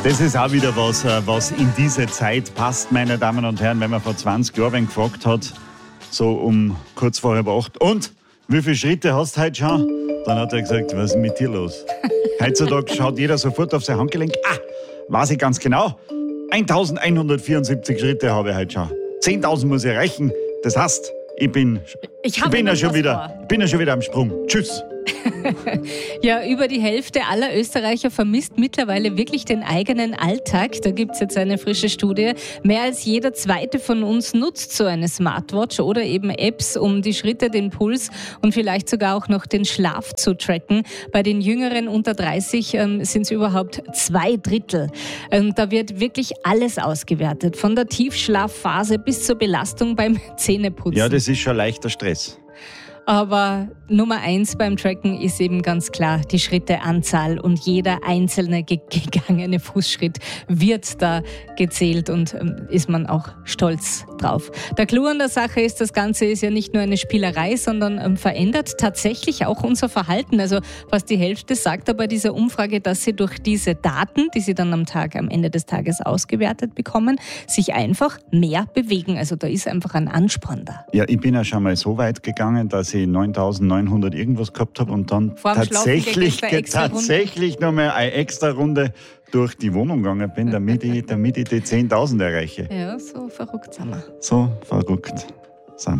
Das ist auch wieder was in diese Zeit passt, meine Damen und Herren, wenn man vor 20 Jahren wen gefragt hat, so um kurz vor 7:30. Und wie viele Schritte hast du heute schon? Dann hat er gesagt, was ist mit dir los? Heutzutage schaut jeder sofort auf sein Handgelenk. Weiß ich ganz genau. 1174 Schritte habe ich heute schon. 10.000 muss ich erreichen. Das heißt, ich bin ja schon wieder am Sprung. Tschüss. Ja, über die Hälfte aller Österreicher vermisst mittlerweile wirklich den eigenen Alltag. Da gibt es jetzt eine frische Studie. Mehr als jeder Zweite von uns nutzt so eine Smartwatch oder eben Apps, um die Schritte, den Puls und vielleicht sogar auch noch den Schlaf zu tracken. Bei den Jüngeren unter 30 sind es überhaupt 2/3. Da wird wirklich alles ausgewertet, von der Tiefschlafphase bis zur Belastung beim Zähneputzen. Ja, das ist schon leichter Stress. Aber Nummer 1 beim Tracken ist eben ganz klar die Schritteanzahl und jeder einzelne gegangene Fußschritt wird da gezählt und ist man auch stolz drauf. Der Clou an der Sache ist, das Ganze ist ja nicht nur eine Spielerei, sondern verändert tatsächlich auch unser Verhalten. Also fast die Hälfte sagt aber dieser Umfrage, dass sie durch diese Daten, die sie dann am Ende des Tages ausgewertet bekommen, sich einfach mehr bewegen. Also da ist einfach ein Ansporn da. Ja, ich bin ja schon mal so weit gegangen, dass ich 9.900 irgendwas gehabt habe und dann tatsächlich nochmal eine extra Runde durch die Wohnung gegangen bin, damit ich die 10.000 erreiche. Ja, so verrückt sind wir. So verrückt.